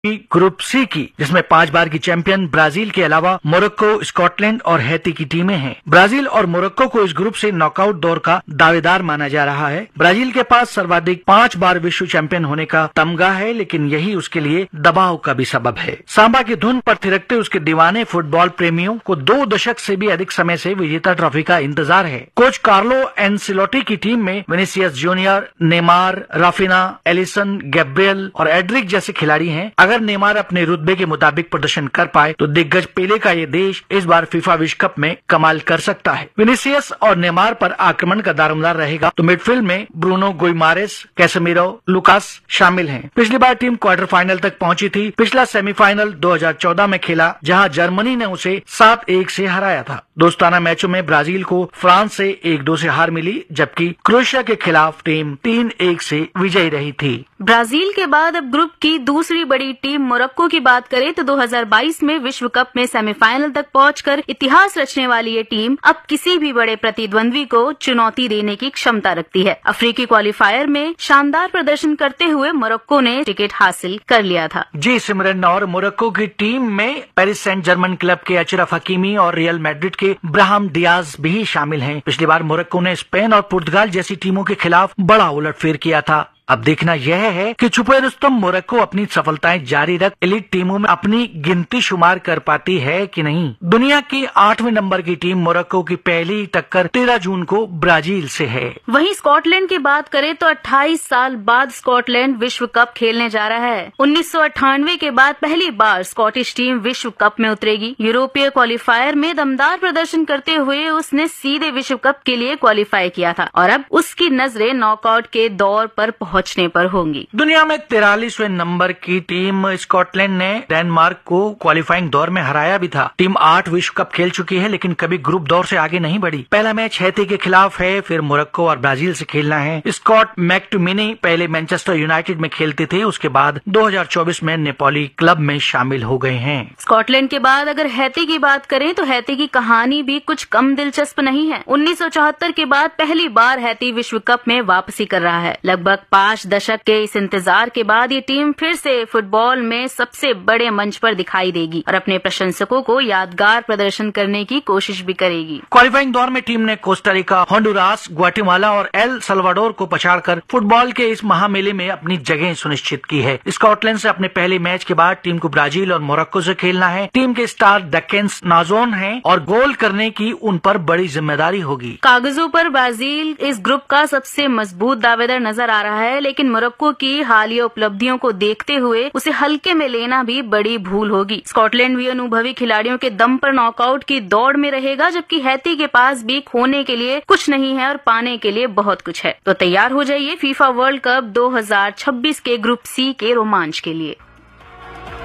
Group C की, जिसमें 5 बार की चैंपियन ब्राजील के अलावा मोरक्को, स्कॉटलैंड और हैती की टीमें हैं। ब्राजील और मोरक्को को इस ग्रुप से नॉकआउट दौर का दावेदार माना जा रहा है। ब्राजील के पास सर्वाधिक 5 बार विश्व चैंपियन होने का तमगा है, लेकिन यही उसके लिए दबाव का भी सबब है। सांबा की धुन पर थिरकते उसके दीवाने फुटबॉल प्रेमियों को 2 दशक से भी अधिक समय से विजेता ट्रॉफी का इंतजार है। कोच कार्लो एंसिलोटी की टीम में Vinicius junior, Neymar, Raphinha, Allison, Gabriel और एड्रिक जैसे खिलाड़ी हैं। अगर नेमार अपने रुतबे के मुताबिक प्रदर्शन कर पाए तो दिग्गज पेले का ये देश इस बार फीफा विश्व कप में कमाल कर सकता है। विनीसियस और नेमार पर आक्रमण का दारोमदार रहेगा तो मिडफील्ड में ब्रूनो गुइमारेस, कैसेमिरो, लुकास शामिल हैं। पिछली बार टीम क्वार्टर फाइनल तक पहुंची थी। पिछला सेमीफाइनल 2014 में खेला, जहां जर्मनी ने उसे 7-1 से हराया था। दोस्ताना मैचों में ब्राजील को फ्रांस से 1-2 से हार मिली, जबकि क्रोएशिया के खिलाफ टीम 3-1 से विजयी रही थी। ब्राजील के बाद अब ग्रुप की दूसरी बड़ी टीम मोरक्को की बात करें तो 2022 में विश्व कप में सेमीफाइनल तक पहुंचकर इतिहास रचने वाली ये टीम अब किसी भी बड़े प्रतिद्वंद्वी को चुनौती देने की क्षमता रखती है। अफ्रीकी क्वालिफायर में शानदार प्रदर्शन करते हुए मोरक्को ने टिकट हासिल कर लिया था। जी सिमरन, और मोरक्को की टीम में पेरिस सेंट जर्मन क्लब के अशरफ हकीमी और रियल मैड्रिड के ब्राहिम डियाज भी शामिल हैं। पिछली बार मोरक्को ने स्पेन और पुर्तगाल जैसी टीमों के खिलाफ बड़ा उलटफेर किया था। अब देखना यह है कि छुपे रुस्तम मोरक्को अपनी सफलताएं जारी रख एलीट टीमों में अपनी गिनती शुमार कर पाती है कि नहीं। दुनिया की 8वें नंबर की टीम मोरक्को की पहली टक्कर 13 जून को ब्राजील से है। वहीं स्कॉटलैंड की बात करें तो 28 साल बाद स्कॉटलैंड विश्व कप खेलने जा रहा है। 1998 के बाद पहली बार स्कॉटिश टीम विश्व कप में उतरेगी। यूरोपीय क्वालिफायर में दमदार प्रदर्शन करते हुए उसने सीधे विश्व कप के लिए क्वालिफाई किया था और अब उसकी नजरें नॉकआउट के दौर पर पहुंचने पर होंगी। दुनिया में 43वें नंबर की टीम स्कॉटलैंड ने डेनमार्क को क्वालिफाइंग दौर में हराया भी था। टीम 8 विश्व कप खेल चुकी है, लेकिन कभी ग्रुप दौर से आगे नहीं बढ़ी। पहला मैच हैती के खिलाफ है, फिर मोरक्को और ब्राजील से खेलना है। स्कॉट मैकटोमिनी पहले मैनचेस्टर यूनाइटेड में खेलते थे, उसके बाद 2024 में नेपोली क्लब में शामिल हो गए हैं। स्कॉटलैंड के बाद अगर हैती की बात करें तो हैती की कहानी भी कुछ कम दिलचस्प नहीं है। 1974 के बाद पहली बार हैती विश्व कप में वापसी कर रहा है। लगभग 5 दशक के इस इंतजार के बाद ये टीम फिर से फुटबॉल में सबसे बड़े मंच पर दिखाई देगी और अपने प्रशंसकों को यादगार प्रदर्शन करने की कोशिश भी करेगी। क्वालिफाइंग दौर में टीम ने कोस्टारिका, होंडुरास, ग्वाटेमाला और एल सल्वाडोर को पछाड़कर फुटबॉल के इस महामेले में अपनी जगह सुनिश्चित की है। स्कॉटलैंड से अपने पहले मैच के बाद टीम को ब्राजील और मोरक्को से खेलना है। टीम के स्टार डकेंस नाजोन हैं और गोल करने की उन पर बड़ी जिम्मेदारी होगी। कागजों पर ब्राजील इस ग्रुप का सबसे मजबूत दावेदार नजर आ रहा है, लेकिन मोरक्को की हालिया उपलब्धियों को देखते हुए उसे हल्के में लेना भी बड़ी भूल होगी। स्कॉटलैंड भी अनुभवी खिलाड़ियों के दम पर नॉकआउट की दौड़ में रहेगा, जबकि हैती के पास भी खोने के लिए कुछ नहीं है और पाने के लिए बहुत कुछ है। तो तैयार हो जाइए फीफा वर्ल्ड कप 2026 के ग्रुप सी के रोमांच के लिए।